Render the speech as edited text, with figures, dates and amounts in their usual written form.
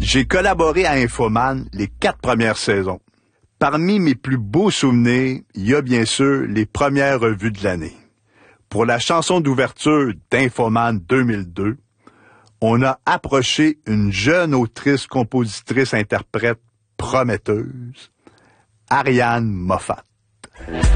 J'ai collaboré à Infoman les 4 premières saisons. Parmi mes plus beaux souvenirs, il y a bien sûr les premières revues de l'année. Pour la chanson d'ouverture d'Infoman 2002, on a approché une jeune autrice-compositrice-interprète prometteuse, Ariane Moffat.